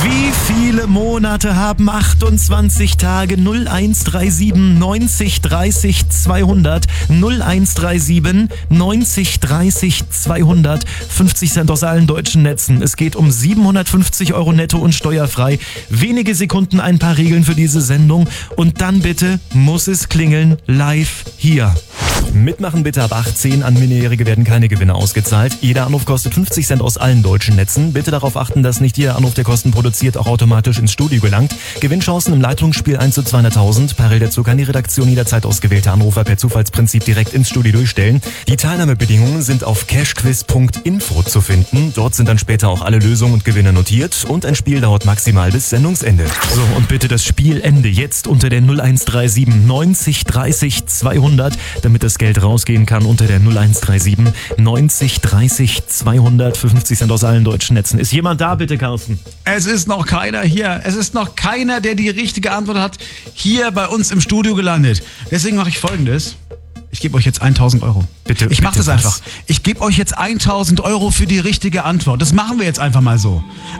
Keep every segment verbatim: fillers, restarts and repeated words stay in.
Wie viele Monate haben achtundzwanzig Tage? null eins drei sieben neunzig dreißig zweihundert null eins drei sieben neunzig dreißig zweihundert fünfzig Cent aus allen deutschen Netzen. Es geht um siebenhundertfünfzig Euro netto und steuerfrei. Wenige Sekunden, ein paar Regeln für diese Sendung und dann bitte muss es klingeln live hier. Mitmachen bitte ab achtzehn. An Minderjährige werden keine Gewinne ausgezahlt. Jeder Anruf kostet fünfzig Cent aus allen deutschen Netzen. Bitte darauf achten, dass nicht jeder Anruf, der Kosten produziert, auch automatisch ins Studio gelangt. Gewinnchancen im Leitungsspiel eins zu zweihunderttausend. Parallel dazu kann die Redaktion jederzeit ausgewählte Anrufer per Zufallsprinzip direkt ins Studio durchstellen. Die Teilnahmebedingungen sind auf cashquiz punkt info zu finden. Dort sind dann später auch alle Lösungen und Gewinne notiert. Und ein Spiel dauert maximal bis Sendungsende. So, und bitte das Spielende jetzt unter der null eins drei sieben neunzig dreißig zweihundert, damit das Geld rausgehen kann unter der null eins drei sieben neunzig dreißig zweihundert für fünfzig Cent aus allen deutschen Netzen. Ist jemand da, bitte, Carsten? Es ist noch keiner hier. Es ist noch keiner, der die richtige Antwort hat, hier bei uns im Studio gelandet. Deswegen mache ich Folgendes. Ich gebe euch jetzt tausend Euro. Bitte, Ich mache bitte, das einfach. was? Ich gebe euch jetzt tausend Euro für die richtige Antwort. Das machen wir jetzt einfach mal so.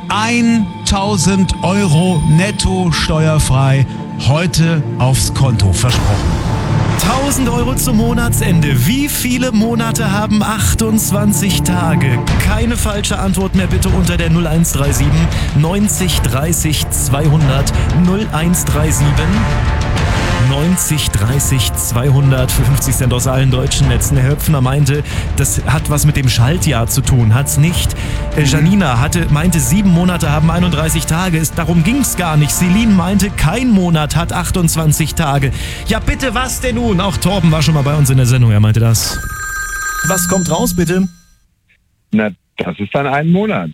tausend Euro netto steuerfrei heute aufs Konto. Versprochen. tausend Euro zum Monatsende. Wie viele Monate haben achtundzwanzig Tage? Keine falsche Antwort mehr bitte unter der null eins drei sieben neunzig dreißig zweihundert null eins drei sieben neunzig dreißig zweihundert für fünfzig Cent aus allen deutschen Netzen. Herr Höpfner meinte, das hat was mit dem Schaltjahr zu tun. Hat's nicht. Äh, Janina hatte, meinte, sieben Monate haben einunddreißig Tage. Ist, darum ging's gar nicht. Celine meinte, kein Monat hat achtundzwanzig Tage. Ja bitte, was denn nun? Auch Torben war schon mal bei uns in der Sendung. Er meinte das. Was kommt raus, bitte? Na, das ist dann ein Monat.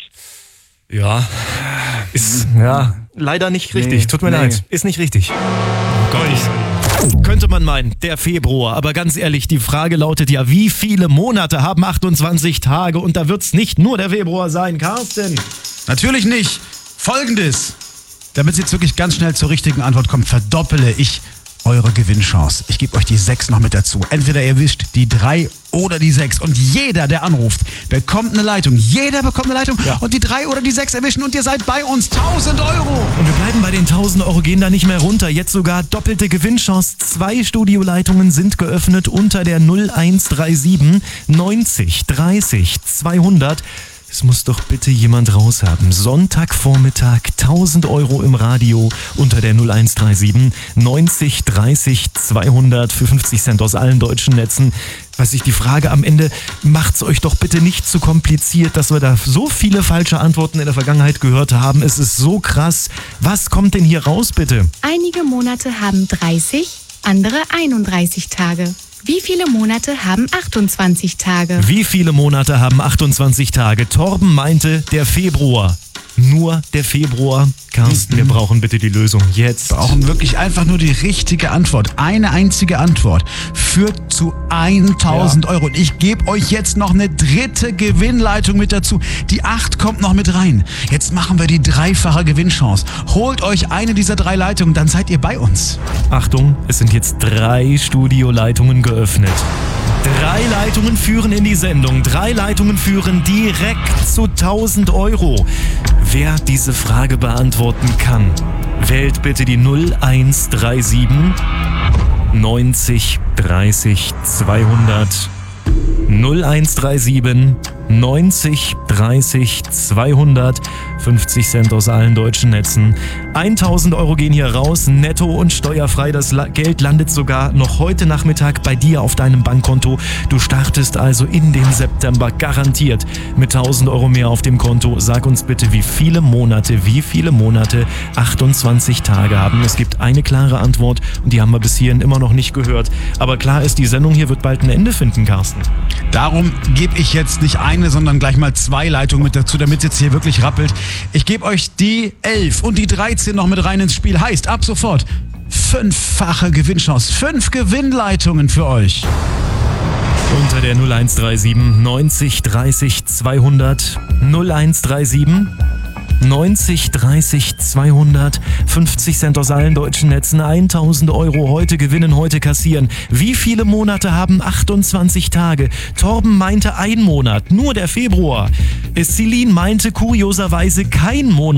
Ja. Ist, ja, leider nicht richtig. Nee, Tut mir nee. leid. Ist nicht richtig. Oh Gott. Könnte man meinen, der Februar. Aber ganz ehrlich, die Frage lautet ja, wie viele Monate haben achtundzwanzig Tage? Und da wird's nicht nur der Februar sein. Carsten. Natürlich nicht. Folgendes. Damit Sie jetzt wirklich ganz schnell zur richtigen Antwort kommen, verdoppele ich eure Gewinnchance. Ich gebe euch die sechs noch mit dazu. Entweder ihr wischt die drei oder die sechs. Und jeder, der anruft, bekommt eine Leitung. Jeder bekommt eine Leitung. Ja. Und die drei oder die sechs erwischen und ihr seid bei uns. tausend Euro. Und wir bleiben bei den tausend Euro, gehen da nicht mehr runter. Jetzt sogar doppelte Gewinnchance. Zwei Studioleitungen sind geöffnet unter der null eins drei sieben neunzig dreißig zweihundert. Es muss doch bitte jemand raushaben. Sonntagvormittag, tausend Euro im Radio unter der null eins drei sieben neunzig dreißig zweihundert für fünfzig Cent aus allen deutschen Netzen. Was ich die Frage am Ende, macht's euch doch bitte nicht zu kompliziert, dass wir da so viele falsche Antworten in der Vergangenheit gehört haben. Es ist so krass. Was kommt denn hier raus, bitte? Einige Monate haben dreißig, andere einunddreißig Tage. Wie viele Monate haben achtundzwanzig Tage? Wie viele Monate haben achtundzwanzig Tage? Torben meinte, der Februar. Nur der Februar. Carsten, wir brauchen bitte die Lösung jetzt. Wir brauchen wirklich einfach nur die richtige Antwort. Eine einzige Antwort führt zu tausend Euro. Und ich gebe euch jetzt noch eine dritte Gewinnleitung mit dazu. Die acht kommt noch mit rein. Jetzt machen wir die dreifache Gewinnchance. Holt euch eine dieser drei Leitungen, dann seid ihr bei uns. Achtung, es sind jetzt drei Studioleitungen geöffnet. Drei Leitungen führen in die Sendung. Drei Leitungen führen direkt zu tausend Euro. Wer diese Frage beantworten kann, wählt bitte die null eins drei sieben neunzig dreißig zweihundert. null eins drei sieben neunzig dreißig zweihundert. fünfzig Cent aus allen deutschen Netzen. tausend Euro gehen hier raus, netto und steuerfrei. Das La- Geld landet sogar noch heute Nachmittag bei dir auf deinem Bankkonto. Du startest also in den September garantiert mit tausend Euro mehr auf dem Konto. Sag uns bitte, wie viele Monate, wie viele Monate achtundzwanzig Tage haben. Es gibt eine klare Antwort und die haben wir bis hierhin immer noch nicht gehört. Aber klar ist, die Sendung hier wird bald ein Ende finden, Carsten. Darum gebe ich jetzt nicht eine, sondern gleich mal zwei Leitungen mit dazu, damit es jetzt hier wirklich rappelt. Ich gebe euch die elf und die dreizehn noch mit rein ins Spiel. Heißt, ab sofort fünffache Gewinnchance. Fünf Gewinnleitungen für euch. Unter der null eins drei sieben neunzig dreißig zweihundert. null eins drei sieben neunzig dreißig zweihundert. fünfzig Cent aus allen deutschen Netzen. tausend Euro heute gewinnen, heute kassieren. Wie viele Monate haben achtundzwanzig Tage? Torben meinte ein Monat, nur der Februar. Celine meinte kurioserweise kein Monat.